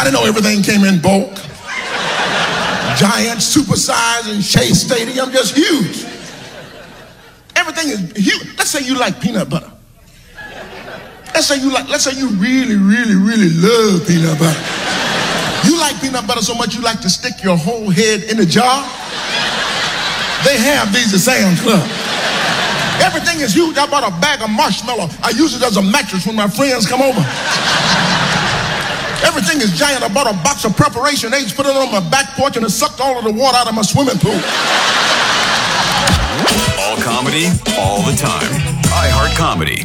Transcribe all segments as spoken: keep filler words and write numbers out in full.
I didn't know everything came in bulk. Giant, supersized, and Shea Stadium, just huge. Everything is huge. Let's say you like peanut butter. Let's say you like, let's say you really, really, really love peanut butter. You like peanut butter so much you like to stick your whole head in a jar. They have these at Sam's Club. Everything is huge. I bought a bag of marshmallow. I use it as a mattress when my friends come over. Everything is giant. I bought a box of preparation eggs, put it on my back porch, and it sucked all of the water out of my swimming pool. All comedy, all the time. iHeart Comedy.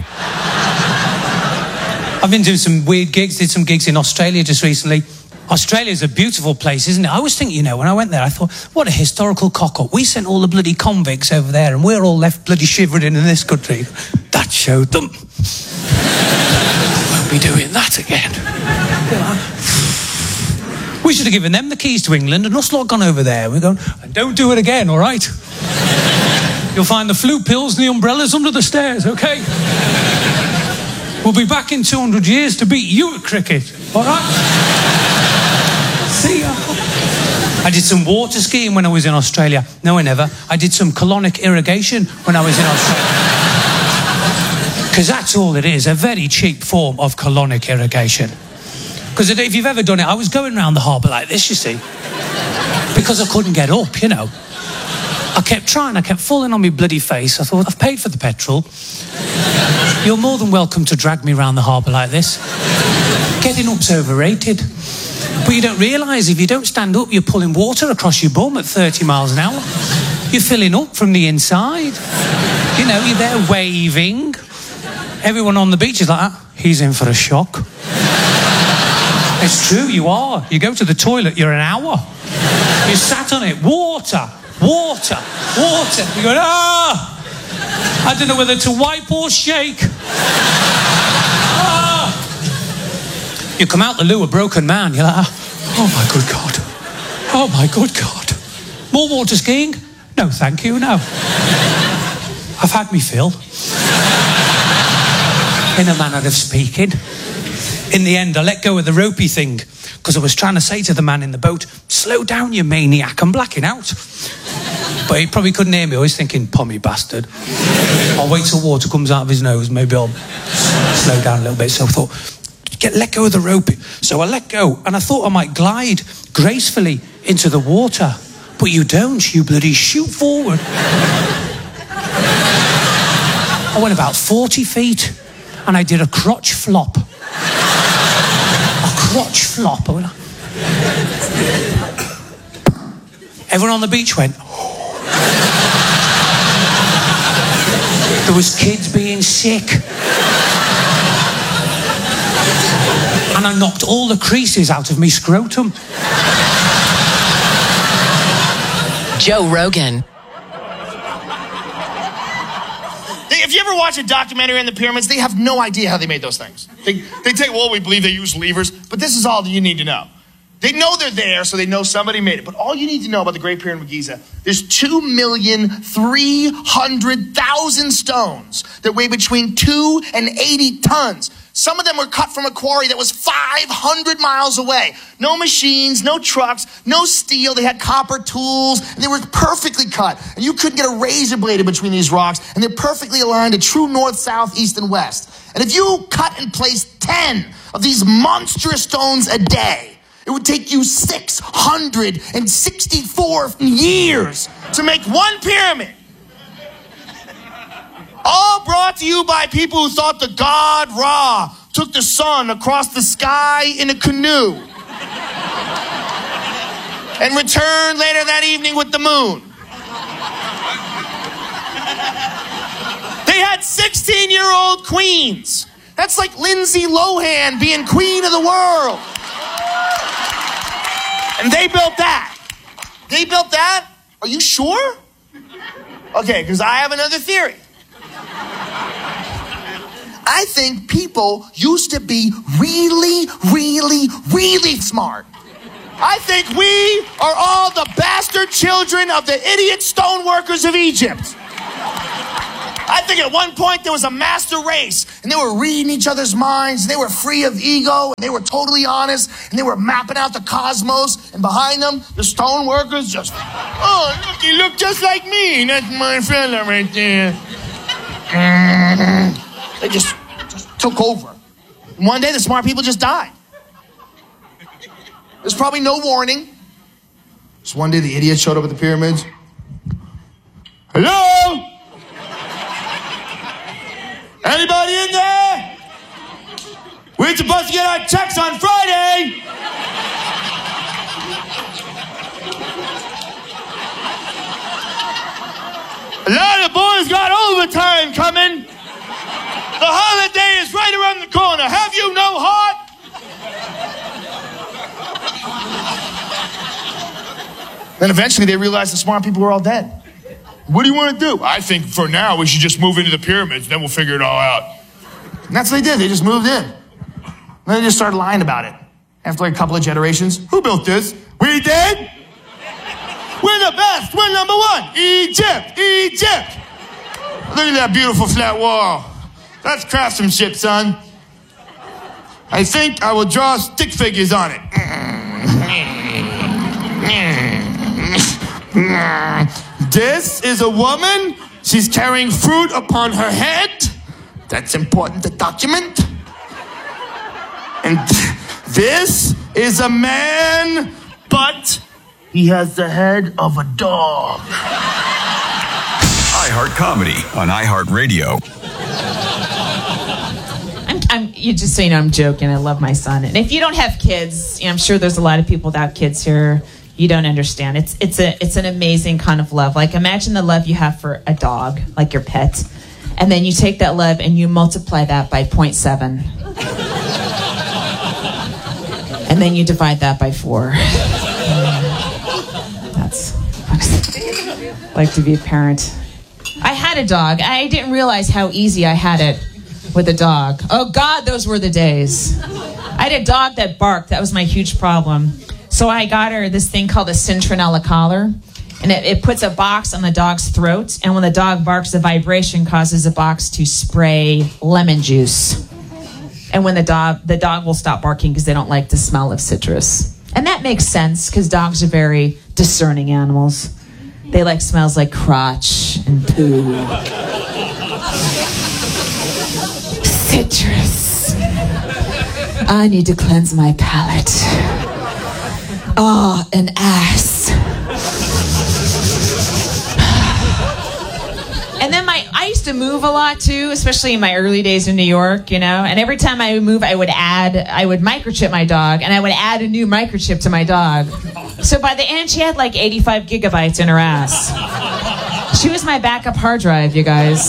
I've been doing some weird gigs, did some gigs in Australia just recently. Australia's a beautiful place, isn't it? I always think, you know, when I went there, I thought, what a historical cock-up. We sent all the bloody convicts over there and we're all left bloody shivering in this country. That showed them. Won't be doing that again. We should have given them the keys to England and us lot gone over there. We're going, don't do it again, all right? You'll find the flu pills and the umbrellas under the stairs, okay? We'll be back in two hundred years to beat you at cricket, all right? See ya. I did some water skiing when I was in Australia. No, I never. I did some colonic irrigation when I was in Australia. Because that's all it is, a very cheap form of colonic irrigation. Because if you've ever done it, I was going around the harbour like this, you see. Because I couldn't get up, you know. I kept trying, I kept falling on my bloody face. I thought, I've paid for the petrol. You're more than welcome to drag me around the harbour like this. Getting up's overrated. But you don't realise if you don't stand up, you're pulling water across your bum at thirty miles an hour. You're filling up from the inside. You know, you're there waving. Everyone on the beach is like, ah, he's in for a shock. It's true, you are. You go to the toilet, you're an hour. You sat on it, water, water, water. You go, ah! I don't know whether to wipe or shake. Ah! You come out the loo a broken man. You're like, oh my good God. Oh my good God. More water skiing? No, thank you, no. I've had me fill. In a manner of speaking. In the end, I let go of the ropey thing because I was trying to say to the man in the boat, slow down, you maniac, I'm blacking out. But he probably couldn't hear me. I was thinking, pommy bastard. I'll wait till water comes out of his nose. Maybe I'll slow down a little bit. So I thought, get let go of the rope. So I let go, and I thought I might glide gracefully into the water. But you don't. You bloody shoot forward. I went about forty feet, and I did a crotch flop. A crotch flop. Everyone on the beach went, there was kids being sick. And I knocked all the creases out of me scrotum. Joe Rogan. If you ever watch a documentary on the pyramids, they have no idea how they made those things. They, they take, well, we believe they use levers, but this is all you need to know. They know they're there, so they know somebody made it. But all you need to know about the Great Pyramid of Giza, there's two million three hundred thousand stones that weigh between two and eighty tons. Some of them were cut from a quarry that was five hundred miles away. No machines, no trucks, no steel. They had copper tools, and they were perfectly cut. And you couldn't get a razor blade in between these rocks, and they're perfectly aligned to true north, south, east, and west. And if you cut and place ten of these monstrous stones a day, it would take you six hundred sixty-four years to make one pyramid. All brought to you by people who thought the god Ra took the sun across the sky in a canoe and returned later that evening with the moon. They had sixteen-year-old queens. That's like Lindsay Lohan being queen of the world. And they built that. They built that? Are you sure? Okay, because I have another theory. I think people used to be really, really, really smart. I think we are all the bastard children of the idiot stoneworkers of Egypt. I think at one point there was a master race, and they were reading each other's minds, and they were free of ego, and they were totally honest, and they were mapping out the cosmos, and behind them, the stone workers just, oh, look, he looked just like me. That's my fella right there. They just, just took over. And one day, the smart people just died. There's probably no warning. Just one day, the idiot showed up at the pyramids. Hello? Anybody in there? We're supposed to get our checks on Friday. A lot of boys got overtime coming. The holiday is right around the corner. Have you no heart? Then eventually they realized the smart people were all dead. What do you want to do? I think for now we should just move into the pyramids, then we'll figure it all out. And that's what they did. They just moved in. And then they just started lying about it. After like a couple of generations, who built this? We did? We're the best. We're number one. Egypt. Egypt. Look at that beautiful flat wall. That's craftsmanship, son. I think I will draw stick figures on it. This is a woman. She's carrying fruit upon her head. That's important to document. And this is a man, but he has the head of a dog. iHeart Comedy on iHeartRadio. I'm, I'm, you just so you know, I'm joking. I love my son. And if you don't have kids, you know, I'm sure there's a lot of people without kids here. You don't understand. It's it's a it's an amazing kind of love. Like imagine the love you have for a dog, like your pet, and then you take that love and you multiply that by zero point seven, and then you divide that by four. That's like to be a parent. I had a dog. I didn't realize how easy I had it with a dog. Oh God, those were the days. I had a dog that barked. That was my huge problem. So I got her this thing called a Citronella collar, and it, it puts a box on the dog's throat, and when the dog barks, the vibration causes the box to spray lemon juice. And when the dog, the dog will stop barking because they don't like the smell of citrus. And that makes sense because dogs are very discerning animals. They like smells like crotch and poo. Citrus. I need to cleanse my palate. Oh, an ass. And then my, I used to move a lot too, especially in my early days in New York, you know, and every time I would move, I would add, I would microchip my dog, and I would add a new microchip to my dog. So by the end, she had like eighty-five gigabytes in her ass. She was my backup hard drive, you guys.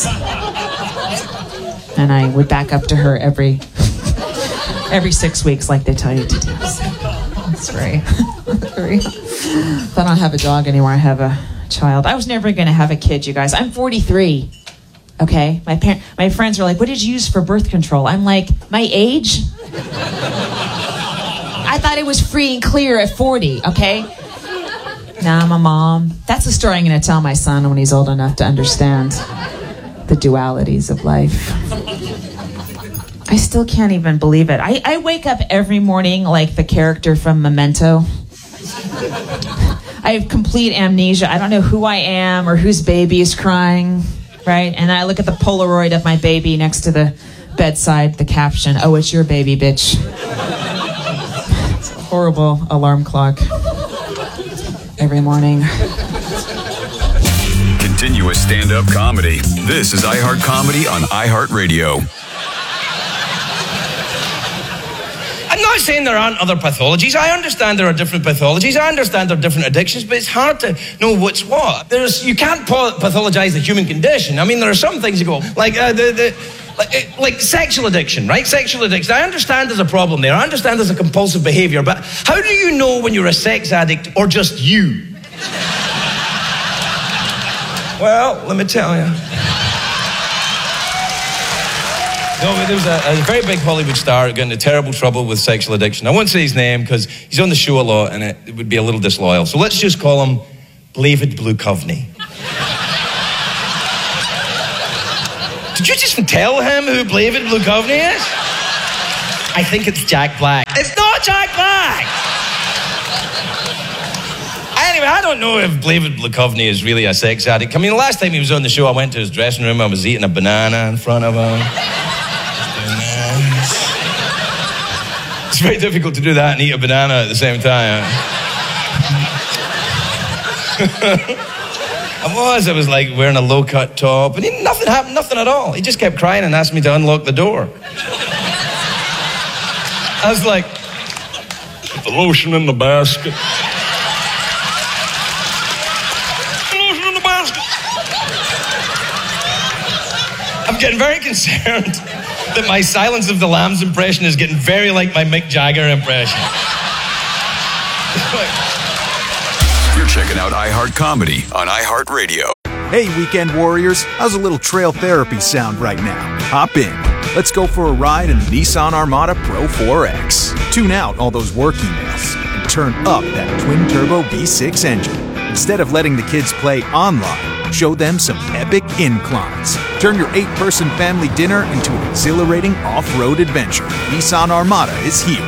And I would back up to her every, every six weeks like they tell you to do. That's right. I don't have a dog anymore. I have a child. I was never going to have a kid, you guys. I'm forty-three. Okay? My parent, my friends are like, what did you use for birth control? I'm like, my age? I thought it was free and clear at forty, okay? Now I'm a mom. That's the story I'm going to tell my son when he's old enough to understand the dualities of life. I still can't even believe it. I, I wake up every morning like the character from Memento. I have complete amnesia. I don't know who I am or whose baby is crying, right? And I look at the Polaroid of my baby next to the bedside, the caption, oh, it's your baby, bitch. It's a horrible alarm clock every morning. Continuous stand-up comedy. This is iHeart Comedy on iHeartRadio. I'm not saying there aren't other pathologies. I understand there are different pathologies. I understand there are different addictions, but it's hard to know what's what. There's you can't pathologize the human condition. I mean, there are some things you go like uh, the the like, like sexual addiction, right? Sexual addiction. I understand there's a problem there. I understand there's a compulsive behavior, but how do you know when you're a sex addict or just you? Well, let me tell you. No, there was a, a very big Hollywood star got into terrible trouble with sexual addiction. I won't say his name because he's on the show a lot and it, it would be a little disloyal. So let's just call him David Blue Coveney. Did you just tell him who David Duchovny is? I think it's Jack Black. It's not Jack Black! Anyway, I don't know if David Duchovny is really a sex addict. I mean, the last time he was on the show, I went to his dressing room. I was eating a banana in front of him. It's very difficult to do that and eat a banana at the same time. I was. I was like wearing a low-cut top, and he, nothing happened, nothing at all. He just kept crying and asked me to unlock the door. I was like, "Put the lotion in the basket." I'm getting very concerned that my Silence of the Lambs impression is getting very like my Mick Jagger impression. You're checking out iHeart Comedy on iHeartRadio. Hey, weekend warriors, how's a little trail therapy sound right now? Hop in. Let's go for a ride in the Nissan Armada Pro four X. Tune out all those work emails and turn up that twin-turbo V six engine. Instead of letting the kids play online, show them some epic inclines. Turn your eight-person family dinner into an exhilarating off-road adventure. Nissan Armada is here.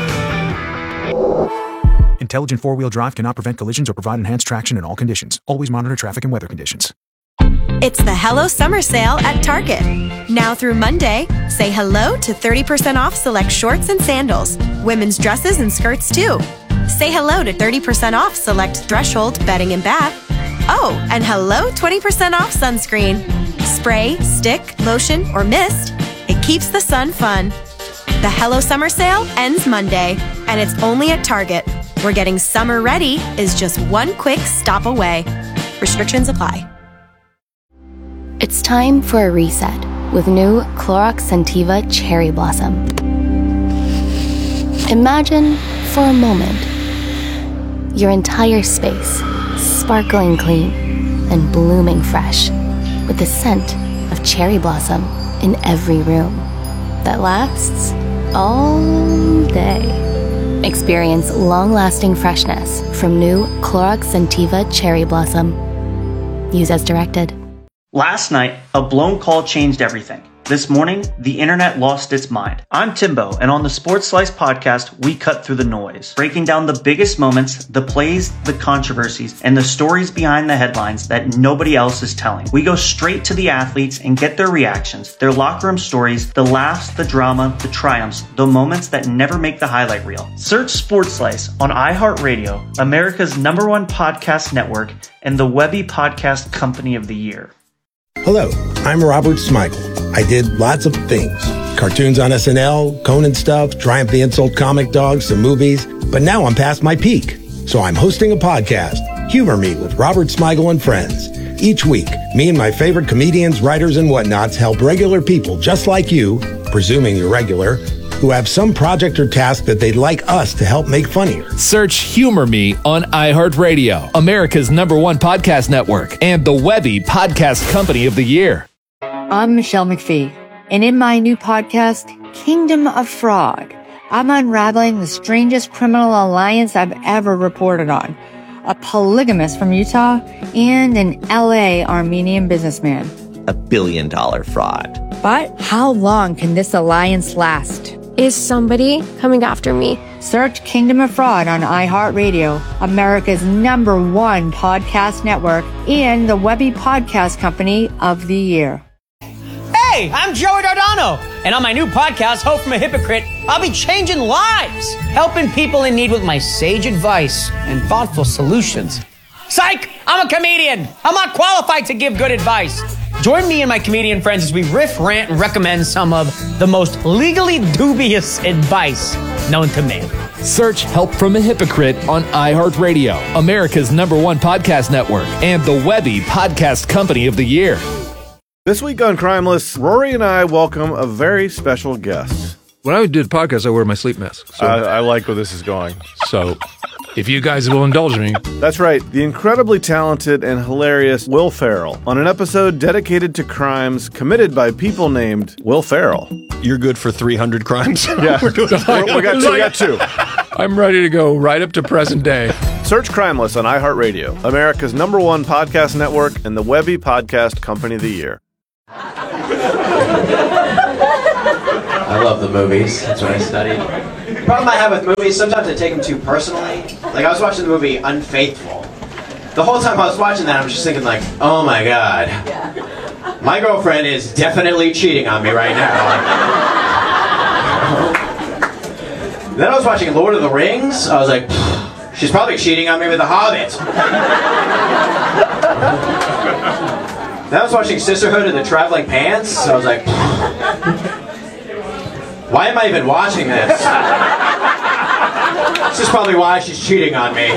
Intelligent four-wheel drive cannot prevent collisions or provide enhanced traction in all conditions. Always monitor traffic and weather conditions. It's the Hello Summer Sale at Target. Now through Monday, say hello to thirty percent off select shorts and sandals. Women's dresses and skirts too. Say hello to thirty percent off select Threshold bedding and bath. Oh, and hello twenty percent off sunscreen. Spray, stick, lotion, or mist. It keeps the sun fun. The Hello Summer Sale ends Monday, and it's only at Target, where getting summer ready is just one quick stop away. Restrictions apply. It's time for a reset with new Clorox Scentiva Cherry Blossom. Imagine, for a moment, your entire space sparkling clean and blooming fresh with the scent of cherry blossom in every room that lasts all day. Experience long-lasting freshness from new Clorox Scentiva Cherry Blossom. Use as directed. Last night, a blown call changed everything. This morning, the internet lost its mind. I'm Timbo, and on the Sports Slice podcast, we cut through the noise, breaking down the biggest moments, the plays, the controversies, and the stories behind the headlines that nobody else is telling. We go straight to the athletes and get their reactions, their locker room stories, the laughs, the drama, the triumphs, the moments that never make the highlight reel. Search Sports Slice on iHeartRadio, America's number one podcast network, and the Webby Podcast Company of the Year. Hello, I'm Robert Smigel. I did lots of things. Cartoons on S N L, Conan stuff, Triumph the Insult Comic Dogs, some movies. But now I'm past my peak. So I'm hosting a podcast, Humor Me with Robert Smigel and Friends. Each week, me and my favorite comedians, writers, and whatnots help regular people just like you, presuming you're regular, who have some project or task that they'd like us to help make funnier. Search Humor Me on iHeartRadio, America's number one podcast network, and the Webby Podcast Company of the Year. I'm Michelle McPhee, and in my new podcast, Kingdom of Fraud, I'm unraveling the strangest criminal alliance I've ever reported on. A polygamist from Utah and an L A Armenian businessman. A billion dollar fraud. But how long can this alliance last? Is somebody coming after me? Search Kingdom of Fraud on iHeartRadio, America's number one podcast network, and the Webby Podcast Company of the Year. Hey, I'm Joey Dardano, and on my new podcast, Hope from a Hypocrite, I'll be changing lives, helping people in need with my sage advice and thoughtful solutions. Psych! I'm a comedian. I'm not qualified to give good advice. Join me and my comedian friends as we riff, rant, and recommend some of the most legally dubious advice known to man. Search Help from a Hypocrite on iHeartRadio, America's number one podcast network, and the Webby Podcast Company of the Year. This week on Crimeless, Rory and I welcome a very special guest. When I do the podcast, I wear my sleep mask. So. I, I like where this is going. So, if you guys will indulge me. That's right, the incredibly talented and hilarious Will Ferrell on an episode dedicated to crimes committed by people named Will Ferrell. You're good for three hundred crimes? Yeah, we, got two, we got two. I'm ready to go right up to present day. Search Crimeless on iHeartRadio, America's number one podcast network, and the Webby Podcast Company of the Year. I love the movies. That's what I studied. The problem I have with movies, sometimes I take them too personally. Like, I was watching the movie Unfaithful. The whole time I was watching that, I was just thinking like, oh my god. My girlfriend is definitely cheating on me right now. Then I was watching Lord of the Rings. I was like, she's probably cheating on me with The Hobbit. Then I was watching Sisterhood of the Traveling Pants. So I was like, why am I even watching this? This is probably why she's cheating on me.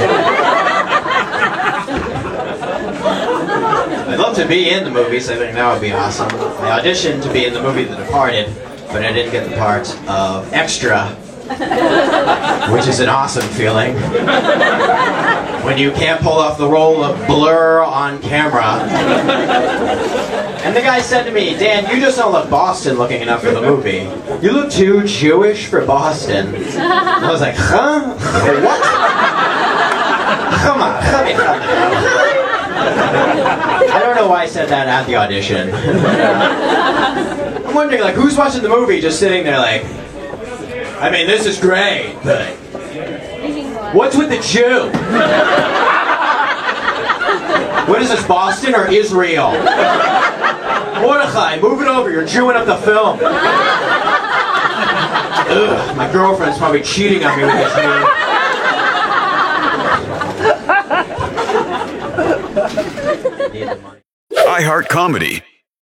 I'd love to be in the movies. I think that would be awesome. I auditioned to be in the movie The Departed, but I didn't get the part of extra, which is an awesome feeling. When you can't pull off the role of Blur on camera. And the guy said to me, Dan, you just don't look Boston looking enough for the movie. You look too Jewish for Boston. I was like, huh? What? Come on, come in. I don't know why I said that at the audition. I'm wondering, like, who's watching the movie just sitting there like, I mean, this is great, but what's with the Jew? What is this, Boston or Israel? Mordechai, move it over, you're Jewing up the film. Ugh, my girlfriend's probably cheating on me with this Jew. iHeart Comedy.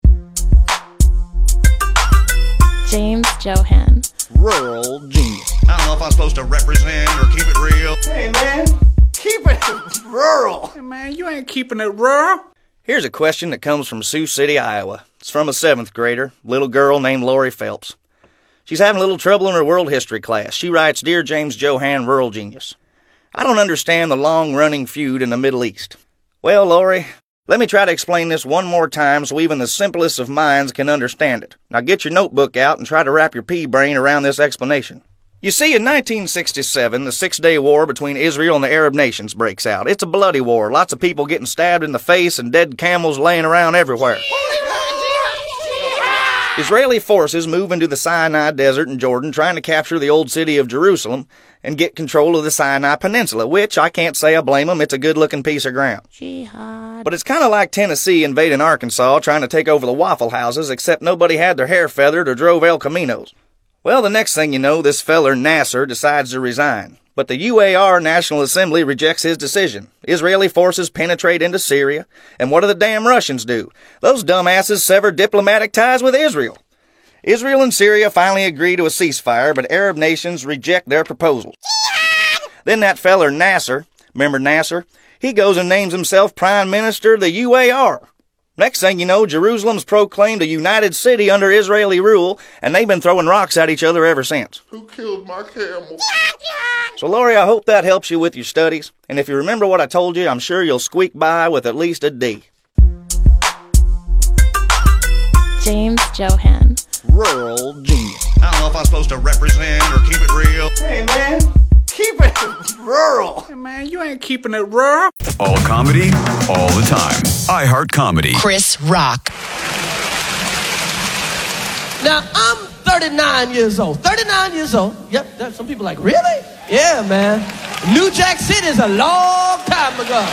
James Johan. Rural genius. I don't know if I'm supposed to represent or keep it real. Hey, man, keep it rural. Hey, man, you ain't keeping it rural. Here's a question that comes from Sioux City, Iowa. It's from a seventh grader, little girl named Lori Phelps. She's having a little trouble in her world history class. She writes, Dear James Johan, Rural Genius, I don't understand the long-running feud in the Middle East. Well, Lori, let me try to explain this one more time so even the simplest of minds can understand it. Now get your notebook out and try to wrap your pea brain around this explanation. You see, in nineteen sixty-seven, the Six-Day War between Israel and the Arab nations breaks out. It's a bloody war, lots of people getting stabbed in the face and dead camels laying around everywhere. Israeli forces move into the Sinai Desert in Jordan, trying to capture the old city of Jerusalem and get control of the Sinai Peninsula, which I can't say I blame them. It's a good-looking piece of ground. Jihad. But it's kind of like Tennessee invading Arkansas, trying to take over the Waffle Houses, except nobody had their hair feathered or drove El Caminos. Well, the next thing you know, this feller Nasser decides to resign. But the U A R National Assembly rejects his decision. Israeli forces penetrate into Syria, and what do the damn Russians do? Those dumbasses sever diplomatic ties with Israel. Israel and Syria finally agree to a ceasefire, but Arab nations reject their proposal. Then that feller Nasser, remember Nasser? He goes and names himself Prime Minister of the U A R. Next thing you know, Jerusalem's proclaimed a united city under Israeli rule, and they've been throwing rocks at each other ever since. Who killed my camel? So, Lori, I hope that helps you with your studies, and if you remember what I told you, I'm sure you'll squeak by with at least a D. James Johan. Rural genius. I don't know if I'm supposed to represent or keep it real. Hey, man, keep it rural. Hey, man, you ain't keeping it rural. All comedy, all the time. iHeart Comedy. Chris Rock. Now, I'm thirty-nine years old. thirty-nine years old. Yep, that, some people are like, really? Yeah, man. New Jack City is a long time ago.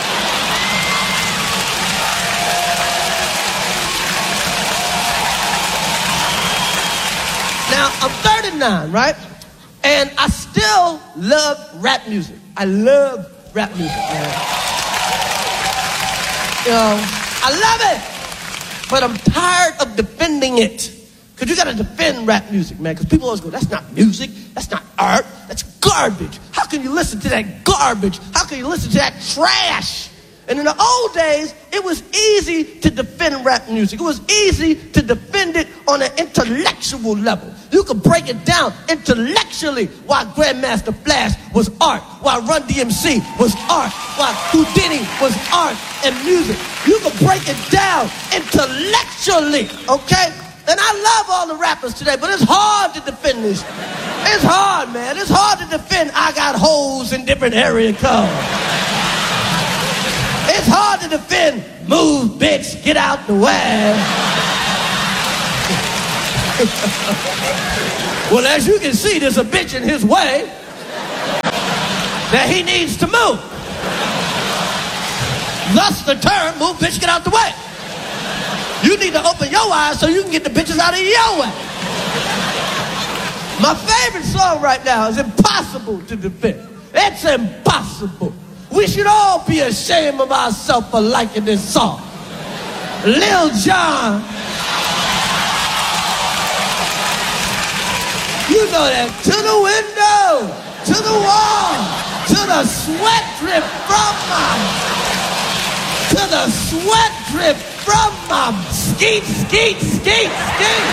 Now, I'm thirty-nine, right? And I still love rap music. I love rap music, man. You know, I love it. But I'm tired of defending it. Because you got to defend rap music, man. Because people always go, that's not music. That's not art. That's garbage. How can you listen to that garbage? How can you listen to that trash? And in the old days, it was easy to defend rap music. It was easy to defend it on an intellectual level. You could break it down intellectually why Grandmaster Flash was art, why Run D M C was art, why Houdini was art and music. You could break it down intellectually, okay? And I love all the rappers today, but it's hard to defend this. It's hard, man. It's hard to defend I got hoes in different area codes. It's hard to defend move, bitch, get out the way. Well, as you can see, there's a bitch in his way that he needs to move. Thus the term, move, bitch, get out the way. You need to open your eyes so you can get the bitches out of your way. My favorite song right now is Impossible to Defend. It's impossible. We should all be ashamed of ourselves for liking this song. Lil Jon. You know that. To the window, to the wall, to the sweat drip from my, to the sweat drip from my skeet, skeet, skeet, skeet.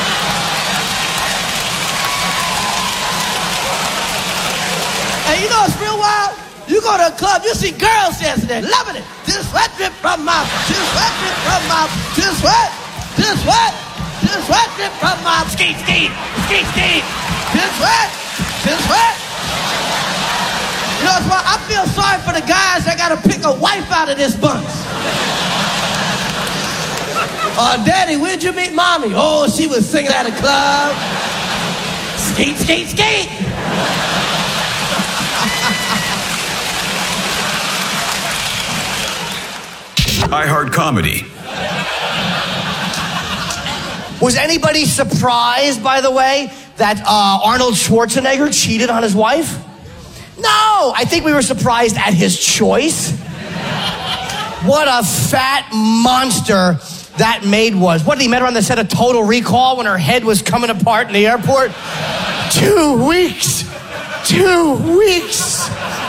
And you know what's real wild? You go to a club, you see girls dancing there, loving it. To the sweat drip from my, to the sweat drip from my, to the sweat, to the sweat, to the sweat drip from my skeet, skeet, skeet, skeet. To the sweat, to the sweat. You know what's wrong? I feel sorry for the guys that gotta pick a wife out of this bunch. Uh, Daddy, where'd you meet Mommy? Oh, she was singing at a club. Skate, skate, skate. iHeart Comedy. Was anybody surprised, by the way, that uh, Arnold Schwarzenegger cheated on his wife? No, I think we were surprised at his choice. What a fat monster that maid was. What, did he met her on the set of Total Recall when her head was coming apart in the airport? Two weeks. Two weeks.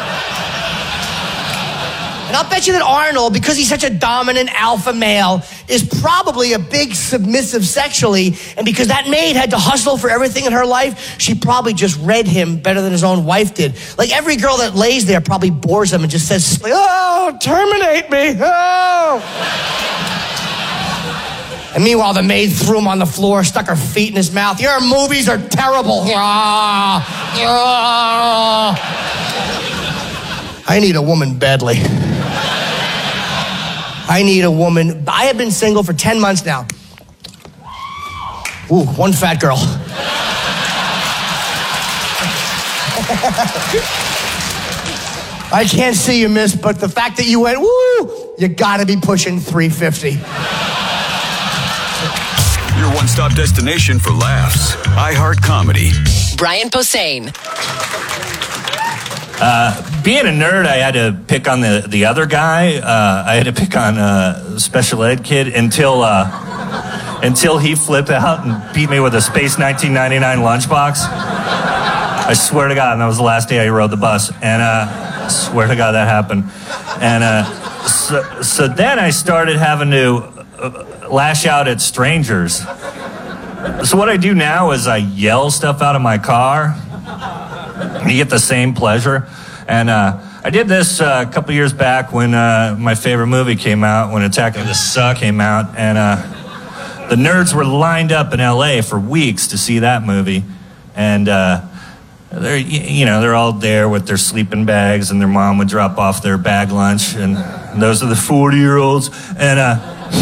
And I'll bet you that Arnold, because he's such a dominant alpha male, is probably a big submissive sexually. And because that maid had to hustle for everything in her life, she probably just read him better than his own wife did. Like every girl that lays there probably bores him and just says, oh, terminate me, oh. And meanwhile, the maid threw him on the floor, stuck her feet in his mouth. Your movies are terrible. I need a woman badly. I need a woman. I have been single for ten months now. Ooh, one fat girl. I can't see you, miss, but the fact that you went, woo, you gotta be pushing three fifty. Your one-stop destination for laughs. iHeart Comedy. Brian Posehn. Uh, being a nerd, I had to pick on the, the other guy. Uh, I had to pick on a special ed kid until uh, until he flipped out and beat me with a Space nineteen ninety-nine lunchbox. I swear to God, and that was the last day I rode the bus. And uh, I swear to God that happened. And uh, so, so then I started having to uh, lash out at strangers. So what I do now is I yell stuff out of my car. You get the same pleasure. And uh, I did this uh, a couple years back when uh, my favorite movie came out, when Attack of the Suck came out. And uh, the nerds were lined up in L A for weeks to see that movie. And uh, they're, you know, they're all there with their sleeping bags, and their mom would drop off their bag lunch. And those are the forty-year-olds. And uh,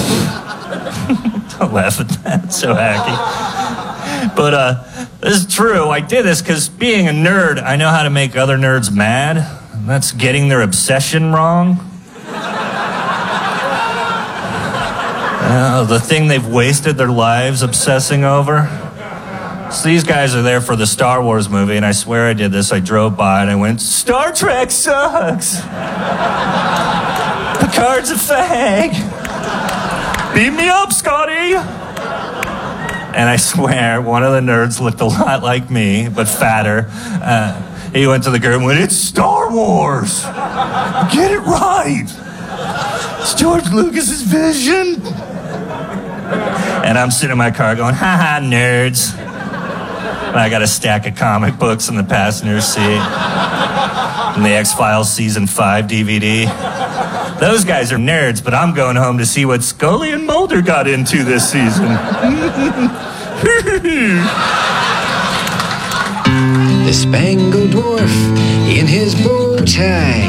don't laugh at that, it's so hacky. But uh, this is true. I did this because being a nerd, I know how to make other nerds mad. That's getting their obsession wrong. Uh, the thing they've wasted their lives obsessing over. So these guys are there for the Star Wars movie, and I swear I did this. I drove by and I went, Star Trek sucks. Picard's a fag. Beat me up, Scotty. And I swear, one of the nerds looked a lot like me, but fatter. Uh, he went to the girl and went, it's Star Wars. Get it right. It's George Lucas's vision. And I'm sitting in my car going, ha ha, nerds. And I got a stack of comic books in the passenger seat. And the X-Files Season five D V D. Those guys are nerds, but I'm going home to see what Scully and Mulder got into this season. The Spangled Dwarf in his bow tie.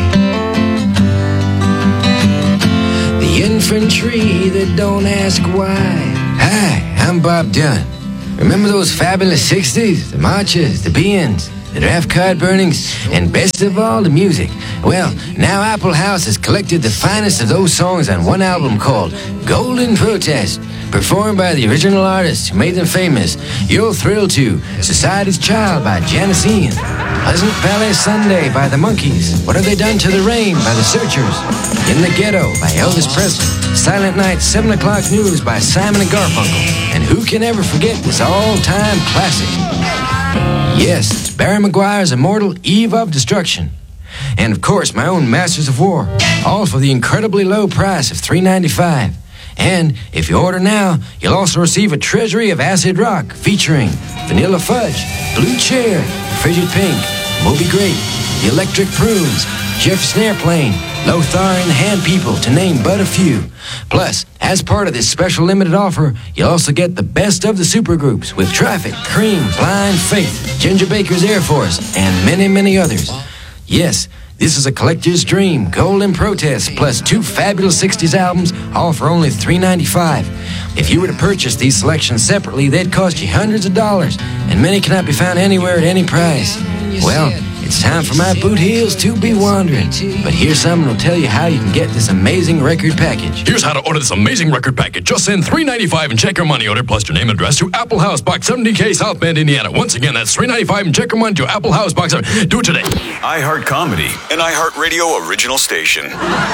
The infantry that don't ask why. Hi, I'm Bob Dunn. Remember those fabulous sixties? The marches, the be-ins, the draft card burnings, and best of all, the music. Well, now Apple House has collected the finest of those songs on one album called Golden Protest, performed by the original artists who made them famous. You'll thrill to Society's Child by Janis Ian, Pleasant Valley Sunday by the Monkees, What Have They Done to the Rain by the Searchers, In the Ghetto by Elvis Presley, Silent Night seven o'clock News by Simon and Garfunkel, and who can ever forget this all-time classic? Yes, it's Barry Maguire's immortal Eve of Destruction. And of course, my own Masters of War, all for the incredibly low price of three dollars and ninety-five cents. And if you order now, you'll also receive a treasury of acid rock featuring Vanilla Fudge, Blue Chair, Frigid Pink, Moby Grape, The Electric Prunes, Jefferson Airplane, Lothar and the Hand People, to name but a few. Plus, as part of this special limited offer, you'll also get the best of the supergroups with Traffic, Cream, Blind Faith, Ginger Baker's Air Force, and many, many others. Yes, this is a collector's dream, Golden Protest, plus two fabulous sixties albums, all for only three dollars and ninety-five cents. If you were to purchase these selections separately, they'd cost you hundreds of dollars, and many cannot be found anywhere at any price. Well, it's time for my boot heels to be wandering. But here's something that'll tell you how you can get this amazing record package. Here's how to order this amazing record package. Just send three dollars and ninety-five cents and check your money order plus your name and address to Apple House, Box seventy K, South Bend, Indiana. Once again, that's three dollars and ninety-five cents and check your money to Apple House, Box seventy. Do it today. iHeart Comedy, an iHeart Radio original station.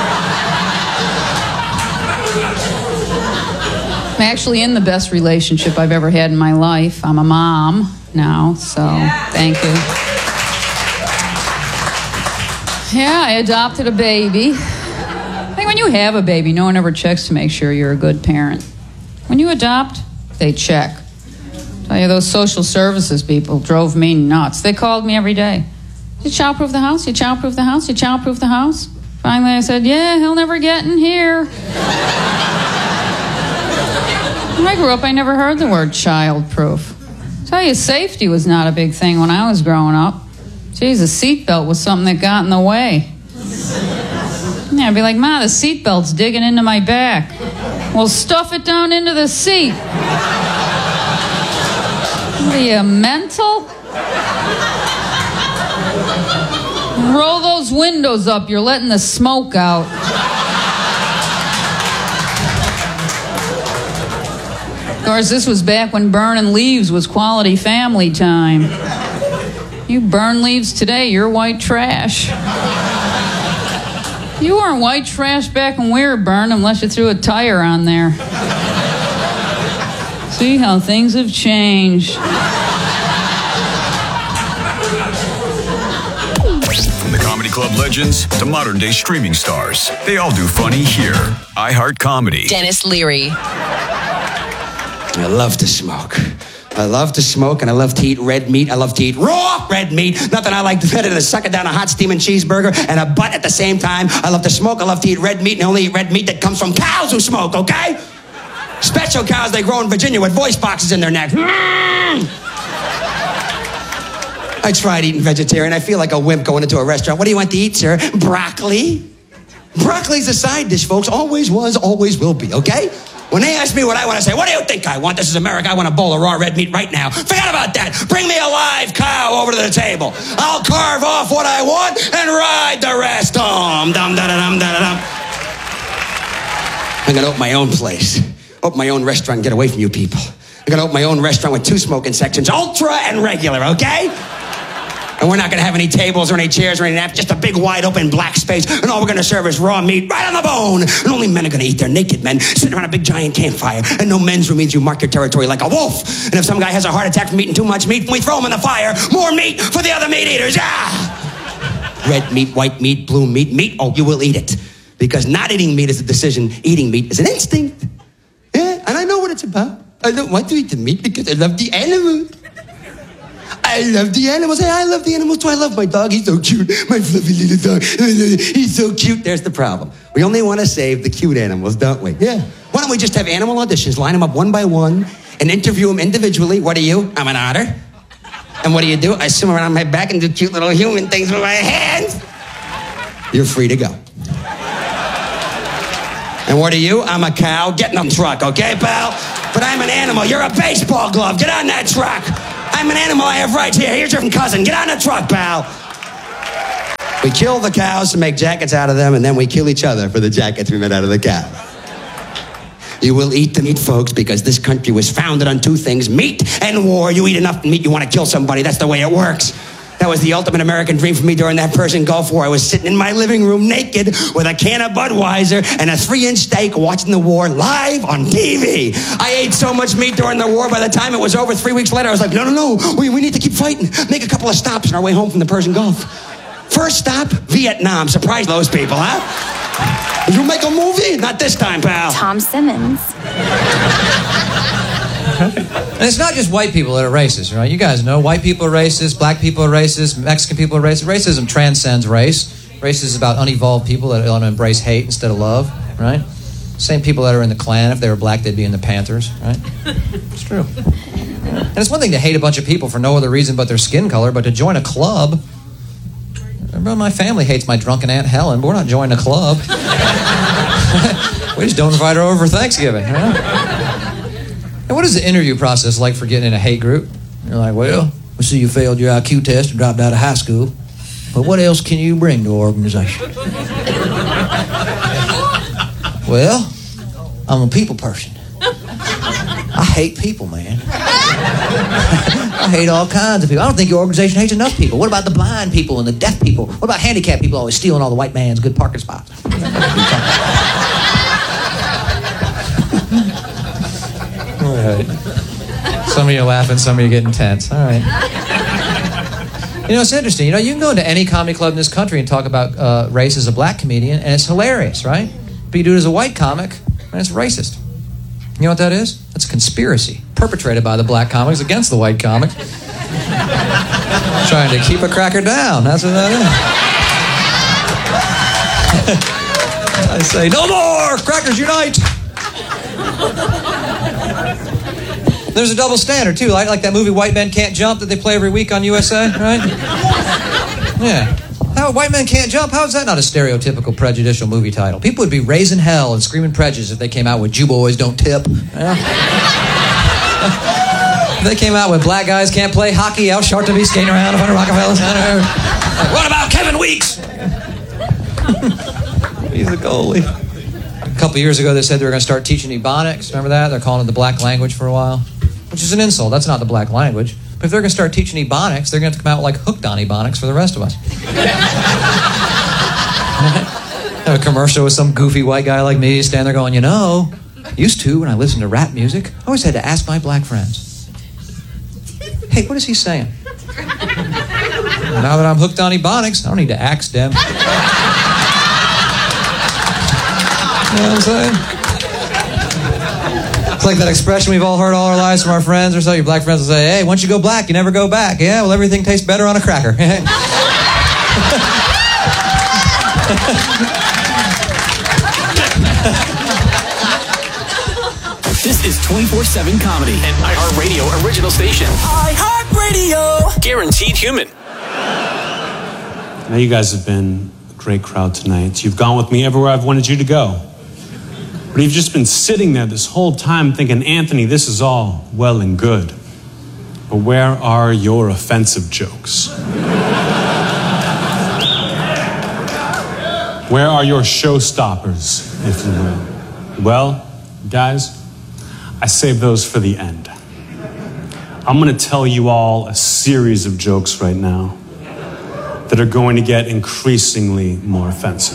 I'm actually in the best relationship I've ever had in my life. I'm a mom now, so thank you. Yeah, I adopted a baby. I think when you have a baby, no one ever checks to make sure you're a good parent. When you adopt, they check. I tell you, those social services people drove me nuts. They called me every day. You childproof the house? You childproof the house? You childproof the house? Finally, I said, yeah, he'll never get in here. When I grew up, I never heard the word childproof. I tell you, safety was not a big thing when I was growing up. Geez, a seatbelt was something that got in the way. Yeah, I'd be like, Ma, the seatbelt's digging into my back. Well, stuff it down into the seat. What are you, mental? Roll those windows up, you're letting the smoke out. Of course, this was back when burning leaves was quality family time. You burn leaves today, you're white trash. You weren't white trash back when we were burned unless you threw a tire on there. See how things have changed. From the Comedy Club legends to modern-day streaming stars, they all do funny here. iHeart Comedy. Dennis Leary. I love to smoke. I love to smoke, and I love to eat red meat. I love to eat raw red meat. Nothing I like better than sucking down a hot steaming cheeseburger and a butt at the same time. I love to smoke. I love to eat red meat, and I only eat red meat that comes from cows who smoke, okay? Special cows they grow in Virginia with voice boxes in their neck. Mm. I tried eating vegetarian. I feel like a wimp going into a restaurant. What do you want to eat, sir? Broccoli? Broccoli's a side dish, folks. Always was, always will be, okay? When they ask me what I want to say, what do you think I want? This is America. I want a bowl of raw red meat right now. Forget about that. Bring me a live cow over to the table. I'll carve off what I want and ride the rest. Dum, dum, da, da, dum, da, da, dum. I'm going to open my own place. Open my own restaurant and get away from you people. I'm going to open my own restaurant with two smoking sections, ultra and regular, okay? And we're not going to have any tables or any chairs or any napkins, just a big wide open black space. And all we're going to serve is raw meat right on the bone. And only men are going to eat. They're naked men sitting around a big giant campfire. And no men's room means you mark your territory like a wolf. And if some guy has a heart attack from eating too much meat, we throw him in the fire. More meat for the other meat eaters. Ah! Red meat, white meat, blue meat, meat. Oh, you will eat it. Because not eating meat is a decision. Eating meat is an instinct. Yeah, and I know what it's about. I don't want to eat the meat because I love the animals. I love the animals. Hey, I love the animals too. I love my dog. He's so cute. My fluffy little dog. He's so cute. There's the problem. We only want to save the cute animals, don't we? Yeah. Why don't we just have animal auditions, line them up one by one, and interview them individually? What are you? I'm an otter. And what do you do? I swim around my back and do cute little human things with my hands. You're free to go. And what are you? I'm a cow. Get in the truck, okay, pal? But I'm an animal. You're a baseball glove. Get on that truck. I'm an animal. I have rights. Here, here's your cousin. Get on the truck, pal. We kill the cows to make jackets out of them, and then we kill each other for the jackets we made out of the cow. You will eat the meat, folks, because this country was founded on two things, meat and war. You eat enough meat, you want to kill somebody. That's the way it works. That was the ultimate American dream for me during that Persian Gulf War. I was sitting in my living room naked with a can of Budweiser and a three-inch steak watching the war live on T V. I ate so much meat during the war, by the time it was over three weeks later, I was like, no, no, no, we, we need to keep fighting. Make a couple of stops on our way home from the Persian Gulf. First stop, Vietnam. Surprise those people, huh? You make a movie? Not this time, pal. Tom Simmons. And it's not just white people that are racist, right? You guys know white people are racist, black people are racist, Mexican people are racist. Racism transcends race. Racism is about unevolved people that want to embrace hate instead of love, right? Same people that are in the Klan. If they were black, they'd be in the Panthers, right? It's true. And it's one thing to hate a bunch of people for no other reason but their skin color, but to join a club... My family hates my drunken Aunt Helen, but we're not joining a club. We just don't invite her over for Thanksgiving, you know? And what is the interview process like for getting in a hate group? You're like, well, we see you failed your I Q test and dropped out of high school, but what else can you bring to our organization? Well, I'm a people person. I hate people, man. I hate all kinds of people. I don't think your organization hates enough people. What about the blind people and the deaf people? What about handicapped people always stealing all the white man's good parking spots? All right. Some of you are laughing, some of you are getting tense. All right. You know, it's interesting. You know, you can go into any comedy club in this country and talk about uh, race as a black comedian, and it's hilarious, right? But you do it as a white comic, and it's racist. You know what that is? That's a conspiracy perpetrated by the black comics against the white comics. Trying to keep a cracker down. That's what that is. I say, no more! Crackers unite! There's a double standard, too. Like, like that movie White Men Can't Jump that they play every week on U S A, right? Yeah. How White Men Can't Jump? How is that not a stereotypical prejudicial movie title? People would be raising hell and screaming prejudice if they came out with Jew boys don't tip. Yeah. If they came out with black guys can't play hockey, Al Sharpton be skating around in front of Rockefeller Center. Like, what about Kevin Weeks? He's the goalie. A couple years ago, they said they were going to start teaching Ebonics. Remember that? They're calling it the black language for a while, which is an insult. That's not the black language. But if they're going to start teaching Ebonics, they're going to have to come out like hooked on Ebonics for the rest of us. Have a commercial with some goofy white guy like me standing there going, you know, used to, when I listened to rap music, I always had to ask my black friends, hey, what is he saying? Now that I'm hooked on Ebonics, I don't need to ask them. You know what I'm saying? It's like that expression we've all heard all our lives from our friends or so. Your black friends will say, hey, once you go black, you never go back. Yeah, well, everything tastes better on a cracker. This is twenty-four seven Comedy, an iHeartRadio original station. iHeartRadio! Guaranteed human. Now, you guys have been a great crowd tonight. You've gone with me everywhere I've wanted you to go. But you've just been sitting there this whole time thinking, Anthony, this is all well and good. But where are your offensive jokes? Where are your showstoppers, if you will? Well, guys, I saved those for the end. I'm going to tell you all a series of jokes right now that are going to get increasingly more offensive.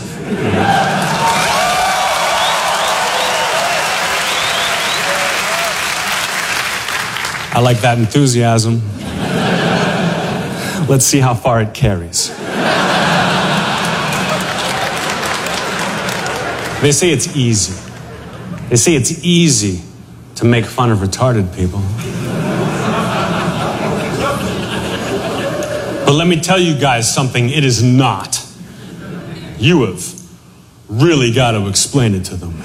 I like that enthusiasm. Let's see how far it carries. They say it's easy. They say it's easy to make fun of retarded people. But let me tell you guys something, it is not. You have really got to explain it to them.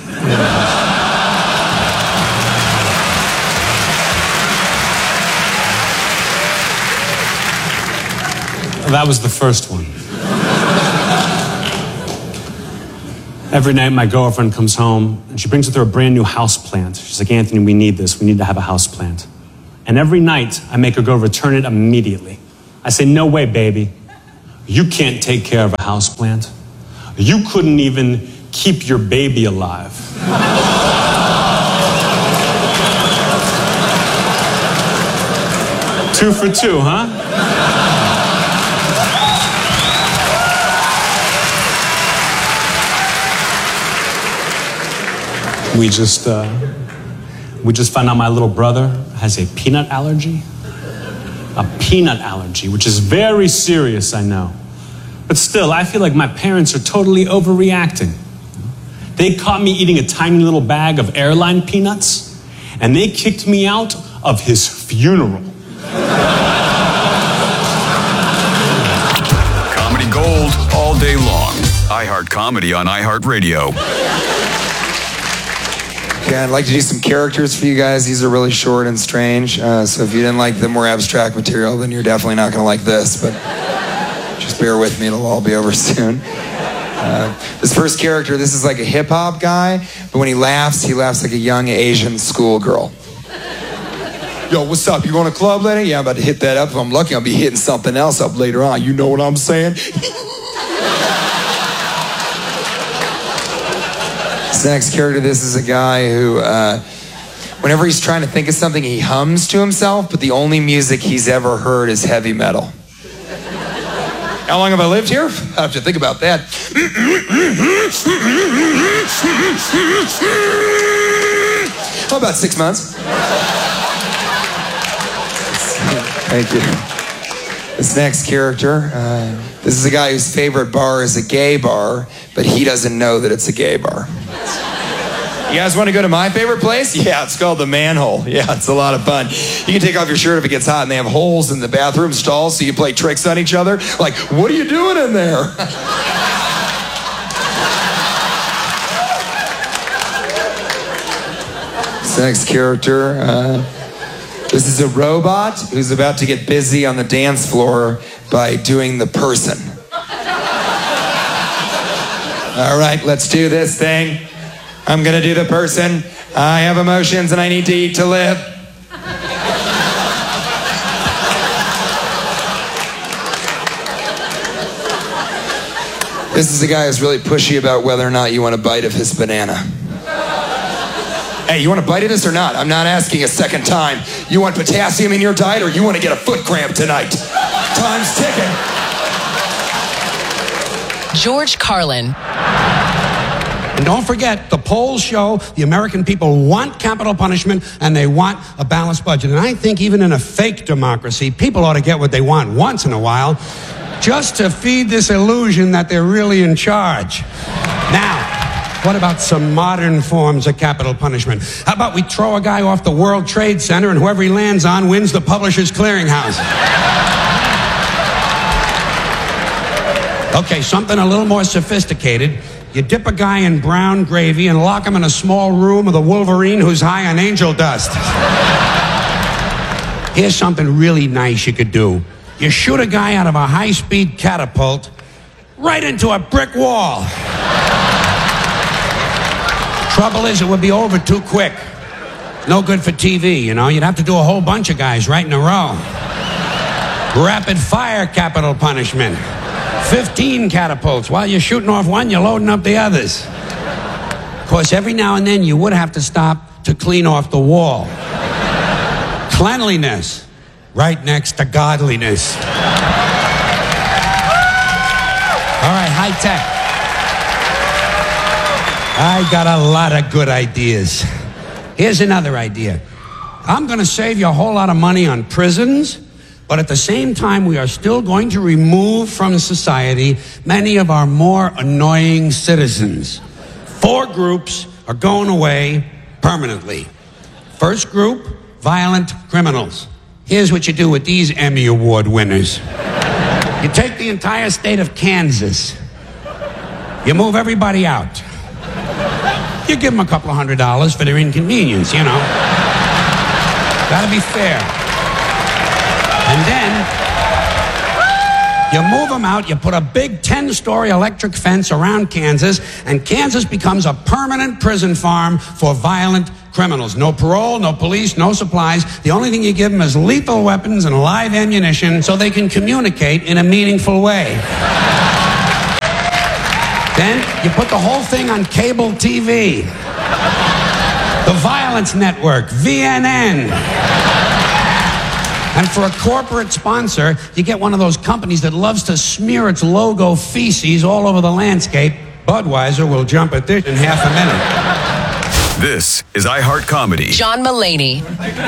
That was the first one. Every night my girlfriend comes home and she brings with her a brand new house plant. She's like, Anthony, we need this. We need to have a house plant. And every night I make her go return it immediately. I say, no way, baby. You can't take care of a house plant. You couldn't even keep your baby alive. Two for two, huh? We just, uh, we just found out my little brother has a peanut allergy. A peanut allergy, which is very serious, I know. But still, I feel like my parents are totally overreacting. They caught me eating a tiny little bag of airline peanuts, and they kicked me out of his funeral. Comedy gold all day long. iHeart Comedy on iHeartRadio. Okay, I'd like to do some characters for you guys. These are really short and strange. Uh, so if you didn't like the more abstract material, then you're definitely not going to like this. But just bear with me. It'll all be over soon. Uh, this first character, this is like a hip-hop guy. But when he laughs, he laughs like a young Asian schoolgirl. Yo, what's up? You going to club later? Yeah, I'm about to hit that up. If I'm lucky, I'll be hitting something else up later on. You know what I'm saying? This next character, this is a guy who, uh, whenever he's trying to think of something, he hums to himself, but the only music he's ever heard is heavy metal. How long have I lived here? I have to think about that. Oh, about six months. Thank you. This next character, uh, this is a guy whose favorite bar is a gay bar, but he doesn't know that it's a gay bar. You guys want to go to my favorite place? Yeah, it's called the Manhole. Yeah, it's a lot of fun. You can take off your shirt if it gets hot, and they have holes in the bathroom stalls so you play tricks on each other. Like, what are you doing in there? This next character, uh, this is a robot who's about to get busy on the dance floor by doing the person. All right, let's do this thing. I'm gonna do the person. I have emotions and I need to eat to live. This is a guy who's really pushy about whether or not you want a bite of his banana. Hey, you want a bite of this or not? I'm not asking a second time. You want potassium in your diet or you want to get a foot cramp tonight? Time's ticking. George Carlin. And don't forget, the polls show the American people want capital punishment and they want a balanced budget. And I think even in a fake democracy, people ought to get what they want once in a while, just to feed this illusion that they're really in charge. Now, what about some modern forms of capital punishment? How about we throw a guy off the World Trade Center and whoever he lands on wins the Publishers Clearinghouse? Okay, something a little more sophisticated. You dip a guy in brown gravy and lock him in a small room with a Wolverine who's high on angel dust. Here's something really nice you could do. You shoot a guy out of a high-speed catapult right into a brick wall. Trouble is, it would be over too quick. No good for T V, you know. You'd have to do a whole bunch of guys right in a row. Rapid fire capital punishment. fifteen catapults. While you're shooting off one, you're loading up the others. Of course, every now and then you would have to stop to clean off the wall. Cleanliness, right next to godliness. All right, high tech. I got a lot of good ideas. Here's another idea. I'm going to save you a whole lot of money on prisons, but at the same time, we are still going to remove from society many of our more annoying citizens. Four groups are going away permanently. First group, violent criminals. Here's what you do with these Emmy Award winners. You take the entire state of Kansas. You move everybody out. You give them a couple of hundred dollars for their inconvenience, you know. Gotta be fair. And then, You move them out, you put a big ten-story electric fence around Kansas, and Kansas becomes a permanent prison farm for violent criminals. No parole, no police, no supplies. The only thing you give them is lethal weapons and live ammunition so they can communicate in a meaningful way. Then you put the whole thing on cable T V. The Violence Network, V N N. And for a corporate sponsor, you get one of those companies that loves to smear its logo feces all over the landscape. Budweiser will jump at this in half a minute. This is iHeart Comedy. John Mulaney.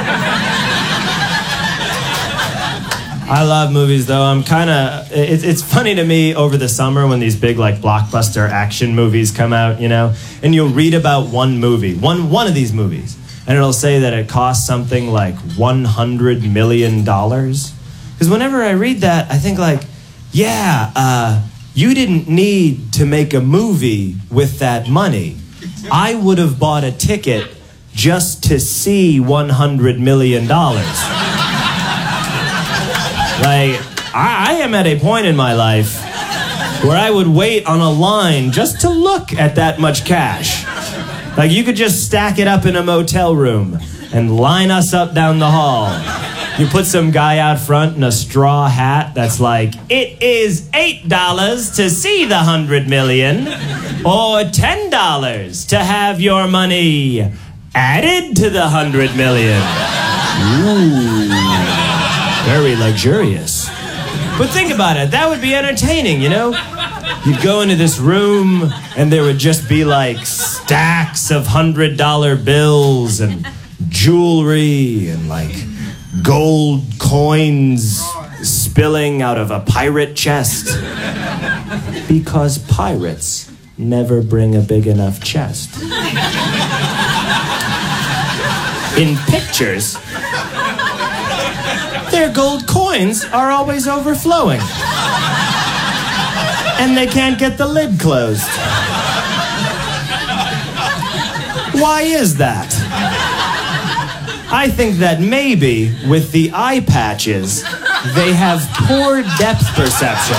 I love movies, though. I'm kind of... It, it's funny to me over the summer when these big, like, blockbuster action movies come out, you know? And you'll read about one movie, one one of these movies, and it'll say that it costs something like one hundred million dollars. Because whenever I read that, I think, like, yeah, uh, you didn't need to make a movie with that money. I would have bought a ticket just to see one hundred million dollars. Like, I, I am at a point in my life where I would wait on a line just to look at that much cash. Like, you could just stack it up in a motel room and line us up down the hall. You put some guy out front in a straw hat that's like, it is eight dollars to see the hundred million, or ten dollars to have your money added to the hundred million. Ooh. Very luxurious. But think about it, that would be entertaining, you know? You'd go into this room and there would just be like stacks of hundred dollar bills and jewelry and like gold coins spilling out of a pirate chest. Because pirates never bring a big enough chest. In pictures, their gold coins are always overflowing. And they can't get the lid closed. Why is that? I think that maybe with the eye patches, they have poor depth perception.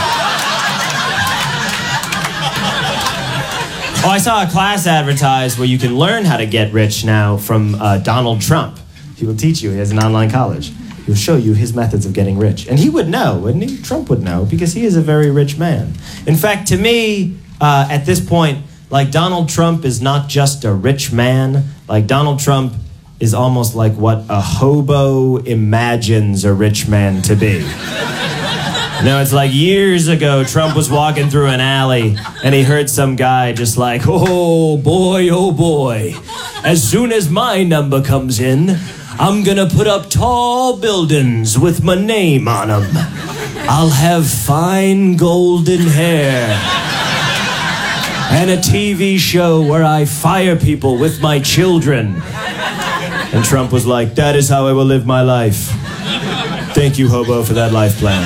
Oh, I saw a class advertised where you can learn how to get rich now from uh, Donald Trump. He will teach you. He has an online college. He'll show you his methods of getting rich. And he would know, wouldn't he? Trump would know, because he is a very rich man. In fact, to me, uh, at this point, like, Donald Trump is not just a rich man. Like, Donald Trump is almost like what a hobo imagines a rich man to be. You know, it's like years ago, Trump was walking through an alley, and he heard some guy just like, oh boy, oh boy, as soon as my number comes in, I'm gonna put up tall buildings with my name on them. I'll have fine golden hair. And a T V show where I fire people with my children. And Trump was like, that is how I will live my life. Thank you, hobo, for that life plan.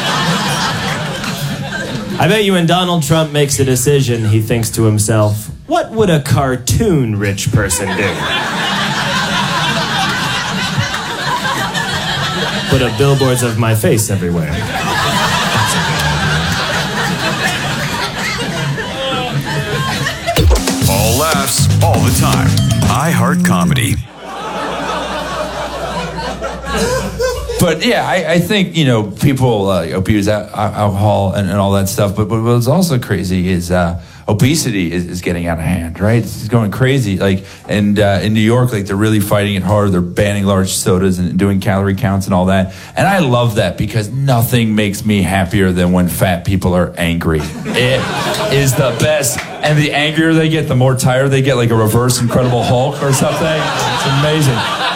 I bet you when Donald Trump makes a decision, he thinks to himself, what would a cartoon rich person do? Put up billboards of my face everywhere. All laughs, all the time. iHeart Comedy. But yeah, I, I think, you know, people uh, abuse al- alcohol and, and all that stuff. But, but what's also crazy is uh, obesity is, is getting out of hand, right? It's going crazy. Like, and uh, in New York, like, they're really fighting it hard. They're banning large sodas and doing calorie counts and all that. And I love that because nothing makes me happier than when fat people are angry. It is the best. And the angrier they get, the more tired they get, like a reverse Incredible Hulk or something. It's amazing.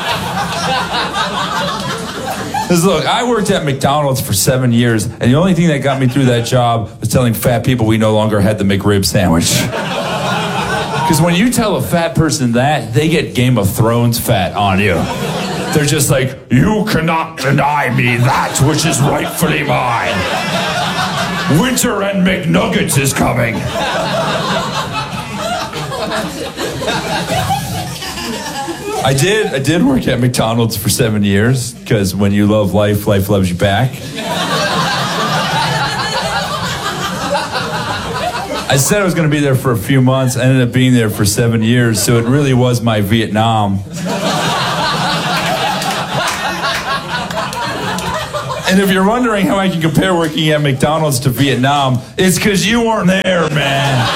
Because look, I worked at McDonald's for seven years, and the only thing that got me through that job was telling fat people we no longer had the McRib sandwich. Because when you tell a fat person that, they get Game of Thrones fat on you. They're just like, you cannot deny me that which is rightfully mine. Winter and McNuggets is coming. I did. I did work at McDonald's for seven years because when you love life, life loves you back. I said I was going to be there for a few months. I ended up being there for seven years, so it really was my Vietnam. And if you're wondering how I can compare working at McDonald's to Vietnam, it's because you weren't there, man.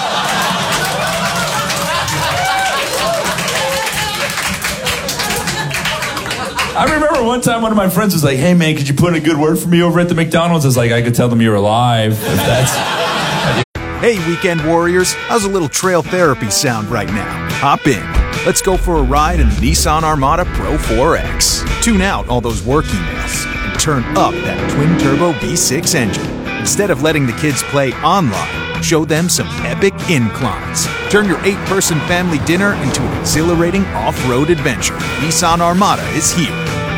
I remember one time one of my friends was like, hey man, could you put in a good word for me over at the McDonald's? I was like, I could tell them you're alive, if that's... Hey, weekend warriors, how's a little trail therapy sound right now? Hop in. Let's go for a ride in the Nissan Armada Pro four X. Tune out all those work emails and turn up that twin-turbo V six engine. Instead of letting the kids play online, show them some epic inclines. Turn your eight-person family dinner into an exhilarating off-road adventure. Nissan Armada is here.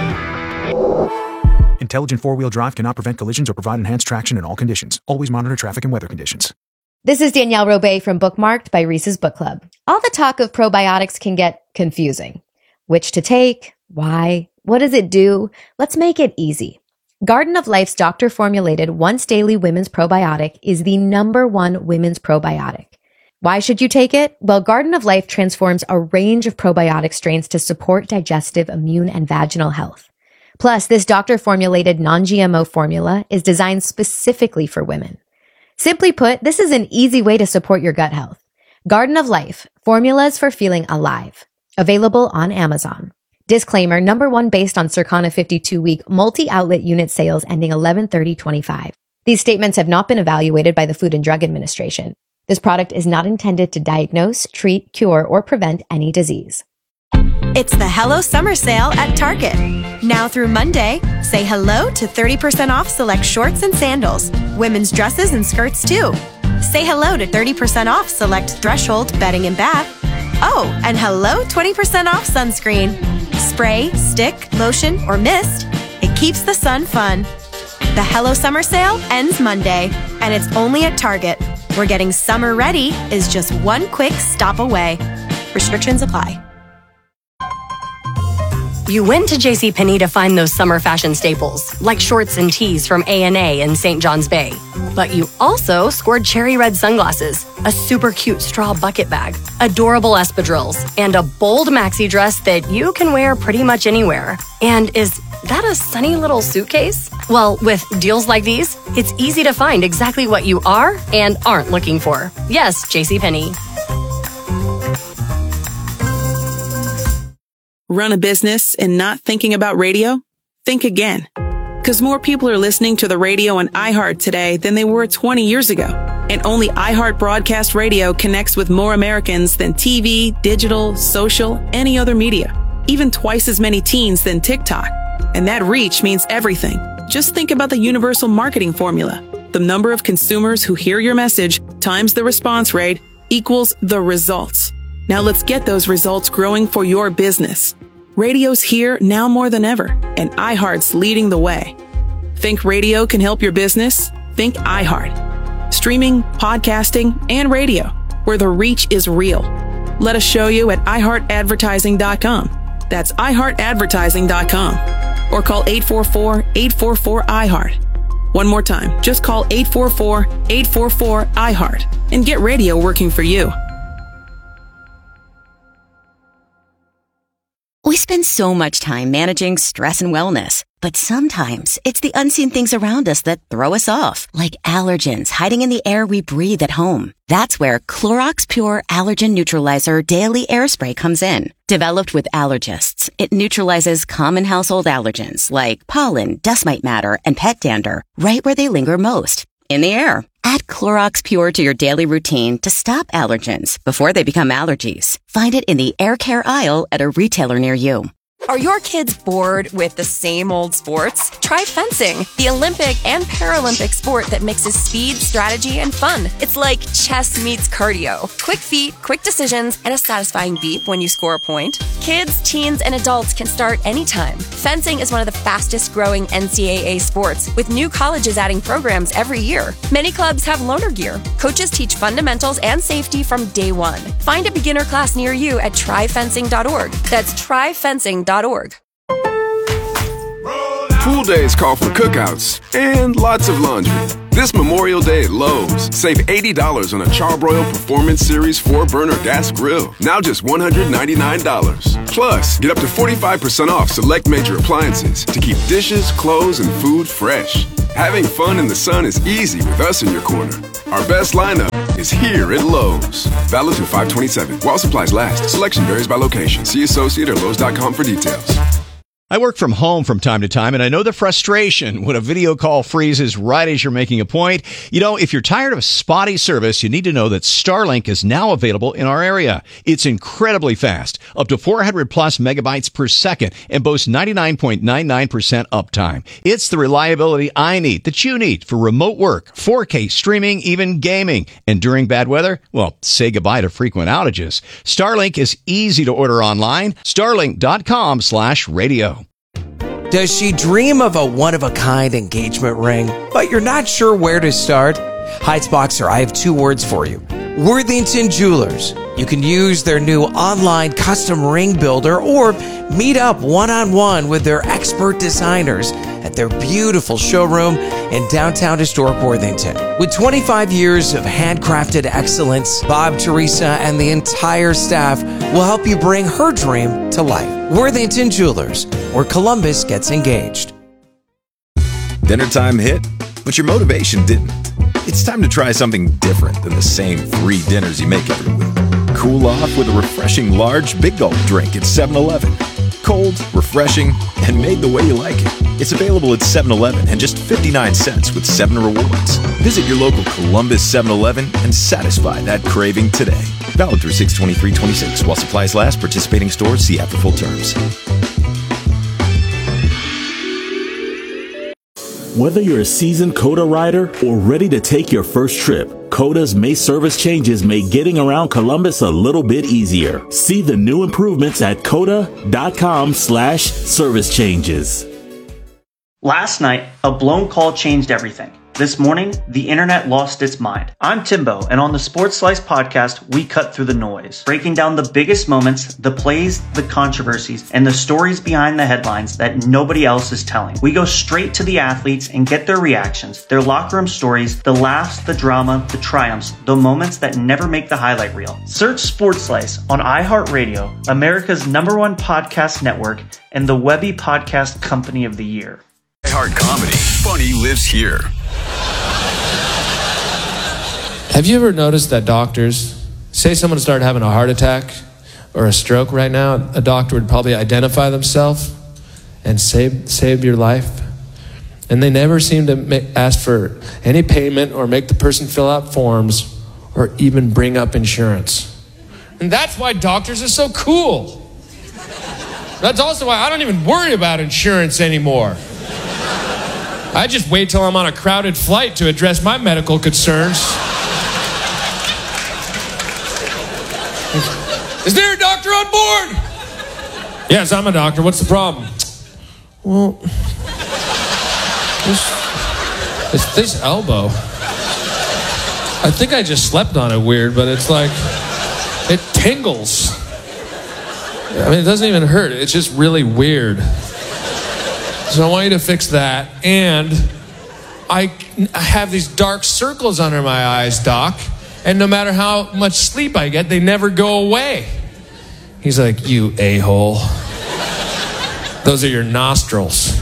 Intelligent four-wheel drive cannot prevent collisions or provide enhanced traction in all conditions. Always monitor traffic and weather conditions. This is Danielle Robay from Bookmarked by Reese's Book Club. All the talk of probiotics can get confusing. Which to take? Why? What does it do? Let's make it easy. Garden of Life's doctor-formulated once-daily women's probiotic is the number one women's probiotic. Why should you take it? Well, Garden of Life transforms a range of probiotic strains to support digestive, immune, and vaginal health. Plus, this doctor-formulated non-G M O formula is designed specifically for women. Simply put, this is an easy way to support your gut health. Garden of Life, formulas for feeling alive. Available on Amazon. Disclaimer, number one based on Circana fifty-two week multi-outlet unit sales ending eleven thirty twenty-five. These statements have not been evaluated by the Food and Drug Administration. This product is not intended to diagnose, treat, cure, or prevent any disease. It's the Hello Summer Sale at Target. Now through Monday, say hello to thirty percent off select shorts and sandals, women's dresses and skirts too. Say hello to thirty percent off select Threshold bedding and bath. Oh, and hello twenty percent off sunscreen. Spray, stick, lotion, or mist, it keeps the sun fun. The Hello Summer Sale ends Monday, and it's only at Target, where getting summer ready is just one quick stop away. Restrictions apply. You went to JCPenney to find those summer fashion staples, like shorts and tees from A and A in Saint John's Bay. But you also scored cherry red sunglasses, a super cute straw bucket bag, adorable espadrilles, and a bold maxi dress that you can wear pretty much anywhere. And is that a sunny little suitcase? Well, with deals like these, it's easy to find exactly what you are and aren't looking for. Yes, JCPenney. Run a business and not thinking about radio? Think again. Because more people are listening to the radio on iHeart today than they were twenty years ago. And only iHeart Broadcast Radio connects with more Americans than T V, digital, social, any other media. Even twice as many teens than TikTok. And that reach means everything. Just think about the universal marketing formula. The number of consumers who hear your message times the response rate equals the results. Now let's get those results growing for your business. Radio's here now more than ever, and iHeart's leading the way. Think radio can help your business? Think iHeart. Streaming, podcasting, and radio, where the reach is real. Let us show you at i heart advertising dot com. That's i heart advertising dot com. Or call eight four four, eight four four, I heart. One more time, just call eight four four, eight four four, I heart and get radio working for you. We spend so much time managing stress and wellness, but sometimes it's the unseen things around us that throw us off, like allergens hiding in the air we breathe at home. That's where Clorox Pure Allergen Neutralizer Daily Air Spray comes in. Developed with allergists, it neutralizes common household allergens like pollen, dust mite matter, and pet dander right where they linger most, in the air. Add Clorox Pure to your daily routine to stop allergens before they become allergies. Find it in the air care aisle at a retailer near you. Are your kids bored with the same old sports? Try fencing, the Olympic and Paralympic sport that mixes speed, strategy, and fun. It's like chess meets cardio. Quick feet, quick decisions, and a satisfying beep when you score a point. Kids, teens, and adults can start anytime. Fencing is one of the fastest growing N C double A sports, with new colleges adding programs every year. Many clubs have loaner gear. Coaches teach fundamentals and safety from day one. Find a beginner class near you at try fencing dot org. That's try fencing dot org. Pool days call for cookouts and lots of laundry. This Memorial Day at Lowe's, save eighty dollars on a Charbroil Performance Series four burner gas grill. Now just one hundred ninety-nine dollars. Plus, get up to forty-five percent off select major appliances to keep dishes, clothes, and food fresh. Having fun in the sun is easy with us in your corner. Our best lineup is here at Lowe's. Valid through five twenty-seven. While supplies last. Selection varies by location. See associate or Lowe's dot com for details. I work from home from time to time, and I know the frustration when a video call freezes right as you're making a point. You know, if you're tired of spotty service, you need to know that Starlink is now available in our area. It's incredibly fast, up to four hundred plus megabytes per second, and boasts ninety-nine point nine nine percent uptime. It's the reliability I need, that you need, for remote work, four K streaming, even gaming. And during bad weather, well, say goodbye to frequent outages. Starlink is easy to order online. Starlink dot com slash radio. Does she dream of a one-of-a-kind engagement ring, but you're not sure where to start? Heights Boxer, I have two words for you. Worthington Jewelers. You can use their new online custom ring builder or meet up one-on-one with their expert designers at their beautiful showroom in downtown historic Worthington. With twenty-five years of handcrafted excellence, Bob, Teresa, and the entire staff will help you bring her dream to life. Worthington Jewelers, where Columbus gets engaged. Dinner time hit, but your motivation didn't. It's time to try something different than the same three dinners you make every week. Cool off with a refreshing large Big Gulp drink at seven eleven. Cold, refreshing, and made the way you like it. It's available at seven eleven and just fifty-nine cents with seven rewards. Visit your local Columbus seven eleven and satisfy that craving today. Valid through six twenty-three twenty-six. While supplies last, participating stores see after full terms. Whether you're a seasoned COTA rider or ready to take your first trip, COTA's May service changes make getting around Columbus a little bit easier. See the new improvements at COTA.com slash service changes. Last night, a blown call changed everything. This morning, the internet lost its mind. I'm Timbo, and on the Sports Slice podcast, we cut through the noise, breaking down the biggest moments, the plays, the controversies, and the stories behind the headlines that nobody else is telling. We go straight to the athletes and get their reactions, their locker room stories, the laughs, the drama, the triumphs, the moments that never make the highlight reel. Search Sports Slice on iHeartRadio, America's number one podcast network, and the Webby Podcast Company of the Year. iHeart Comedy. Funny lives here. Have you ever noticed that doctors, say someone started having a heart attack or a stroke right now, a doctor would probably identify themselves and save save your life? And they never seem to make, ask for any payment or make the person fill out forms or even bring up insurance. And that's why doctors are so cool. That's also why I don't even worry about insurance anymore. I just wait till I'm on a crowded flight to address my medical concerns. Is there a doctor on board? Yes, I'm a doctor. What's the problem? Well, this, it's this elbow. I think I just slept on it weird, but it's like, it tingles. I mean, it doesn't even hurt. It's just really weird. So I want you to fix that. And I have these dark circles under my eyes, Doc. And no matter how much sleep I get, they never go away. He's like, you a-hole. Those are your nostrils.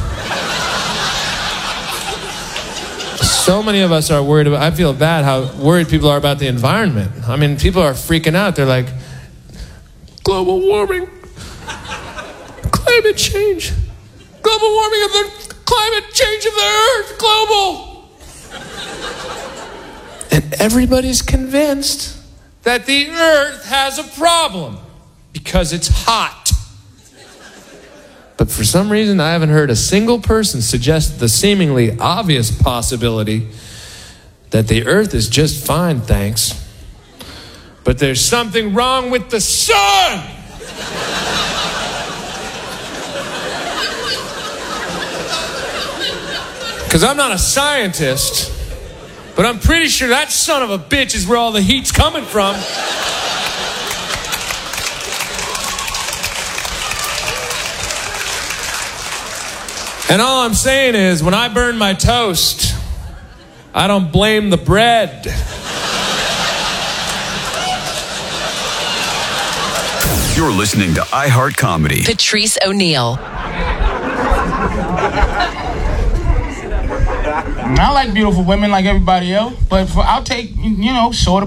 So many of us are worried about, I feel bad how worried people are about the environment. I mean, people are freaking out. They're like, global warming, climate change, global warming of the climate change of the earth, global. And everybody's convinced that the earth has a problem because it's hot. But for some reason, I haven't heard a single person suggest the seemingly obvious possibility that the earth is just fine, thanks. But there's something wrong with the sun. Because I'm not a scientist, but I'm pretty sure that son of a bitch is where all the heat's coming from. And all I'm saying is, when I burn my toast, I don't blame the bread. You're listening to iHeart Comedy. Patrice O'Neill. I like beautiful women like everybody else, but for, I'll take, you know, shorter